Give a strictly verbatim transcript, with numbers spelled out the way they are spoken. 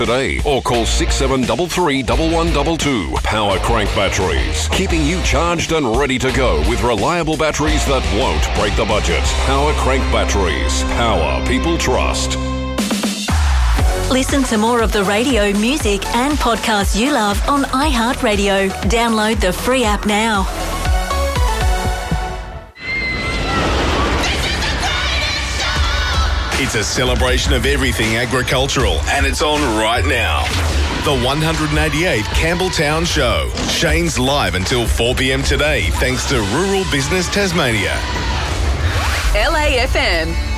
today or call six seven three three, one one two two. Power Crank Batteries, keeping you charged and ready to go with reliable batteries that won't break the budget. Power Crank Batteries. Power people trust. Listen to more of the radio, music and podcasts you love on iHeartRadio. Download the free app now. It's a celebration of everything agricultural, and it's on right now. The one eighty-eighth Campbelltown Show. Shane's live until four p.m. today, thanks to Rural Business Tasmania. L A F M.